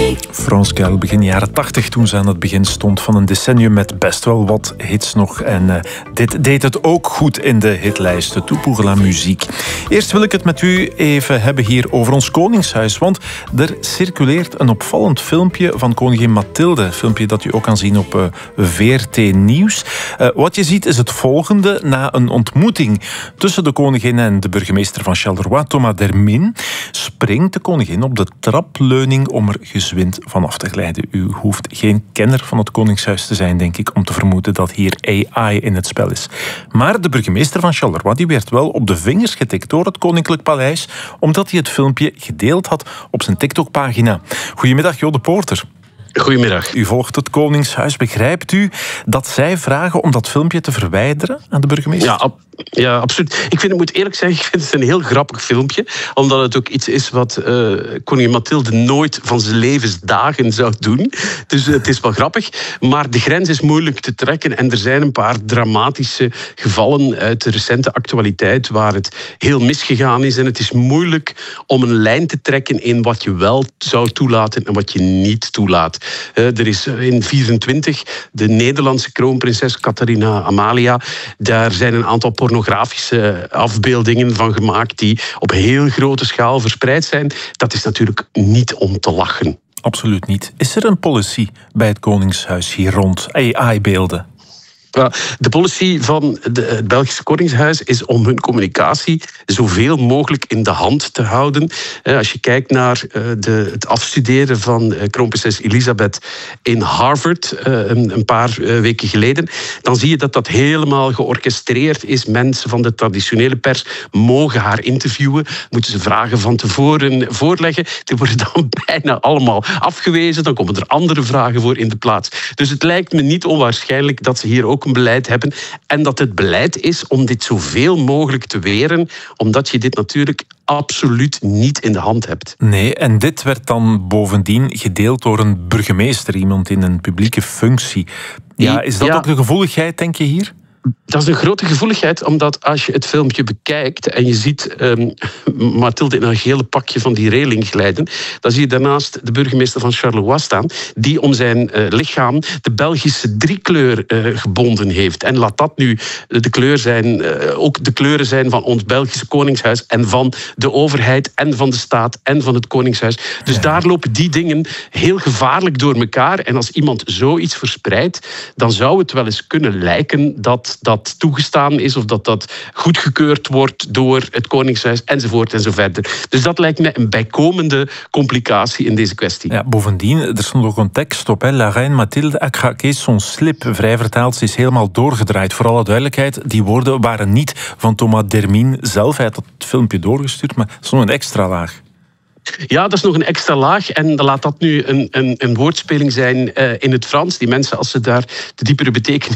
France Gall, begin jaren 80, toen ze aan het begin stond van een decennium met best wel wat hits nog. En dit deed het ook goed in de hitlijsten. Tout pour la musique. Eerst wil ik het met u even hebben hier over ons koningshuis. Want er circuleert een opvallend filmpje van koningin Mathilde. Een filmpje dat u ook kan zien op VRT Nieuws. Wat je ziet is het volgende. Na een ontmoeting tussen de koningin en de burgemeester van Charleroi, Thomas Dermin, springt de koningin op de trapleuning om er gezwind vanaf te glijden. U hoeft geen kenner van het koningshuis te zijn, denk ik, om te vermoeden dat hier AI in het spel is. Maar de burgemeester van Charleroi die werd wel op de vingers getikt door het Koninklijk Paleis, omdat hij het filmpje gedeeld had op zijn TikTok-pagina. Goedemiddag, Jo de Poorter. Goedemiddag. U volgt het Koningshuis. Begrijpt u dat zij vragen om dat filmpje te verwijderen aan de burgemeester? Ja, absoluut. Ik moet eerlijk zeggen, ik vind het een heel grappig filmpje. Omdat het ook iets is wat koningin Mathilde nooit van zijn levensdagen zou doen. Dus het is wel grappig. Maar de grens is moeilijk te trekken. En er zijn een paar dramatische gevallen uit de recente actualiteit waar het heel misgegaan is. En het is moeilijk om een lijn te trekken in wat je wel zou toelaten en wat je niet toelaat. Er is in 1924 de Nederlandse kroonprinses Catharina Amalia. Daar zijn een aantal pornografische afbeeldingen van gemaakt die op heel grote schaal verspreid zijn. Dat is natuurlijk niet om te lachen. Absoluut niet. Is er een policy bij het Koningshuis hier rond AI-beelden? De policy van het Belgische Koningshuis is om hun communicatie zoveel mogelijk in de hand te houden. Als je kijkt naar het afstuderen van kroonprinses Elisabeth in Harvard een paar weken geleden, dan zie je dat dat helemaal georchestreerd is. Mensen van de traditionele pers mogen haar interviewen, moeten ze vragen van tevoren voorleggen. Die worden dan bijna allemaal afgewezen. Dan komen er andere vragen voor in de plaats. Dus het lijkt me niet onwaarschijnlijk dat ze hier ook een beleid hebben en dat het beleid is om dit zoveel mogelijk te weren, omdat je dit natuurlijk absoluut niet in de hand hebt. Nee, en dit werd dan bovendien gedeeld door een burgemeester, iemand in een publieke functie. Ja, is dat ook de gevoeligheid, denk je, hier? Dat is een grote gevoeligheid, omdat als je het filmpje bekijkt en je ziet Mathilde in een gele pakje van die reling glijden, dan zie je daarnaast de burgemeester van Charleroi staan, die om zijn lichaam de Belgische driekleur gebonden heeft. En laat dat nu de kleur zijn, ook de kleuren zijn van ons Belgische Koningshuis en van de overheid en van de staat en van het Koningshuis. Dus daar lopen die dingen heel gevaarlijk door elkaar. En als iemand zoiets verspreidt, dan zou het wel eens kunnen lijken dat dat toegestaan is of dat dat goedgekeurd wordt door het Koningshuis enzovoort en zo verder. Dus dat lijkt mij een bijkomende complicatie in deze kwestie. Ja, bovendien, er stond ook een tekst op. La reine Mathilde a craqué son slip. Vrij vertaald, ze is helemaal doorgedraaid. Voor alle duidelijkheid, die woorden waren niet van Thomas Dermin zelf. Hij had het filmpje doorgestuurd, maar er stond een extra laag. Ja, dat is nog een extra laag. En dan laat dat nu een woordspeling zijn in het Frans. Die mensen, als ze daar de diepere betekenis